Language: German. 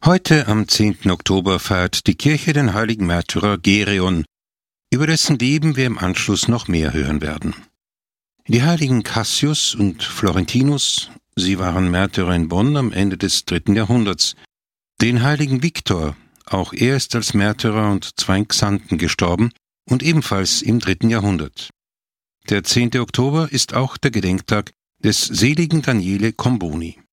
Heute am 10. Oktober feiert die Kirche den heiligen Märtyrer Gereon, über dessen Leben wir im Anschluss noch mehr hören werden. Die heiligen Cassius und Florentinus, sie waren Märtyrer in Bonn am Ende des 3. Jahrhunderts. Den heiligen Viktor, auch er ist als Märtyrer und 2 Xanten gestorben und ebenfalls im 3. Jahrhundert. Der 10. Oktober ist auch der Gedenktag des seligen Daniele Comboni.